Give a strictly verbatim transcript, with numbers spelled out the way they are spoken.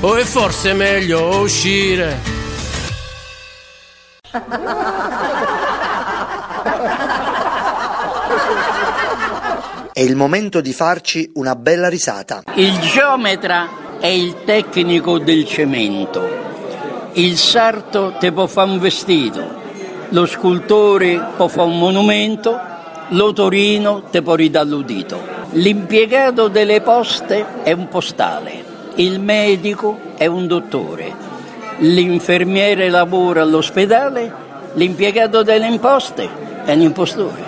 o è forse meglio uscire. È il momento di farci una bella risata. Il geometra è il tecnico del cemento. Il sarto te può fare un vestito. Lo scultore può fare un monumento. L'otorino te può ridare l'udito. L'impiegato delle poste è un postale. Il medico è un dottore. L'infermiere lavora all'ospedale. L'impiegato delle imposte è un impostore.